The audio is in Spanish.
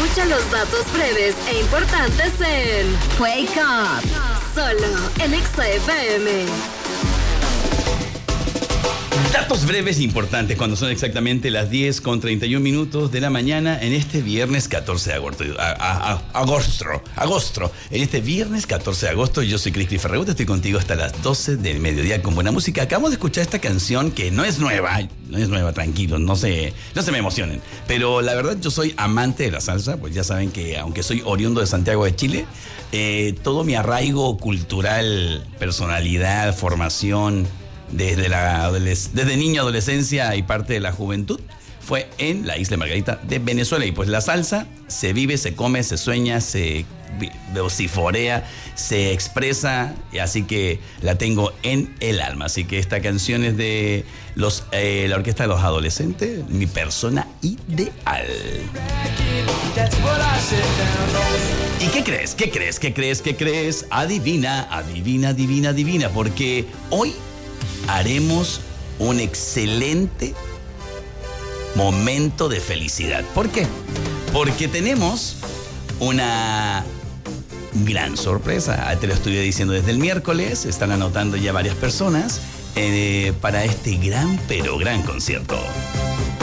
Escucha los datos breves e importantes en Wake Up, solo en Exa FM. Datos breves e importantes cuando son exactamente las 10:31 de la mañana en este viernes 14 de agosto. En este viernes 14 de agosto yo soy Cristi Ferragut, estoy contigo hasta las 12 del mediodía con buena música. Acabamos de escuchar esta canción que no es nueva, tranquilos, no se me emocionen. Pero la verdad yo soy amante de la salsa, pues ya saben que aunque soy oriundo de Santiago de Chile, todo mi arraigo cultural, personalidad, formación, desde niño, adolescencia y parte de la juventud, fue en la isla de Margarita de Venezuela. Y pues la salsa se vive, se come, se sueña, se vociforea, se expresa, y así que la tengo en el alma. Así que esta canción es de la Orquesta de los Adolescentes, mi persona ideal. ¿Y qué crees? Adivina, porque hoy haremos un excelente momento de felicidad. ¿Por qué? Porque tenemos una gran sorpresa. Te lo estuve diciendo desde el miércoles. Están anotando ya varias personas para este gran concierto.